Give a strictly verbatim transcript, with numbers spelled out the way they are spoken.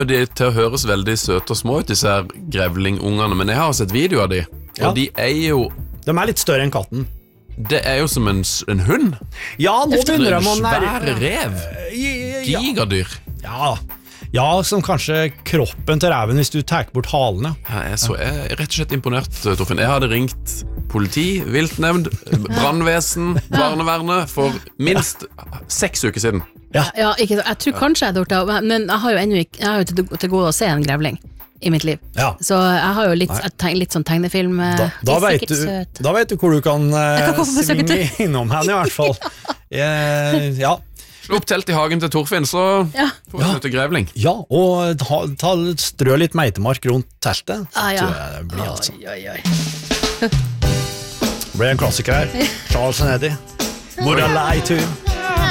De til å høres veldig søte og små ut, disse her grevlingungene, men jeg har sett video av de, og Ja. de er jo De er litt større enn katten. Det er jo som en, s- en hund. Ja, nå begynner En de å svær nærme rev. Ja, Gigadyr. ja. Ja, som kanskje kroppen til reven hvis du tar bort halene. Jeg er, så, jeg er rett og slett imponert, Torfinn. Jeg hadde ringt politi, viltnemnd, brannvesen, barnevernet for minst seks uker siden. Ja, ikke, så- jeg tror kanskje jeg hadde gjort det, men- men jeg har jo ennå ikke Jeg har jo til, til gode å se en grevling i mitt liv. Ja. Så jeg har jo litt, jeg tenk, litt sånn tegnefilm. Da, de da, er vet sikkert du, søte. da vet du hvor du kan eh, kan komme på besøk til. svinge innom henne i hvert fall. eh, ja. Slå opp telt i hagen til Torfinn, så Ja. får vi møte grevling. ja, og ta, ta, strø litt meitemark rundt teltet. Ah, ja. Tror jeg det blir, altså. Oi, oi, oi. Det blir en klassiker her. Charles and Eddie. Would I lie to you?